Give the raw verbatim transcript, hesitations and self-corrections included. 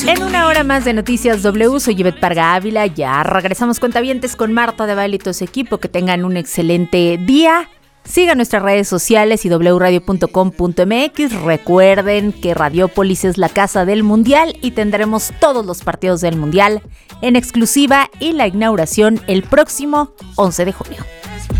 En una hora más de Noticias W, soy Ivette Parga Ávila. Ya regresamos, cuentavientes, con Marta de Baile y todo su equipo. Que tengan un excelente día. Sigan nuestras redes sociales y doble u radio punto com punto m x. Recuerden que Radiópolis es la casa del Mundial y tendremos todos los partidos del Mundial en exclusiva y la inauguración el próximo once de junio.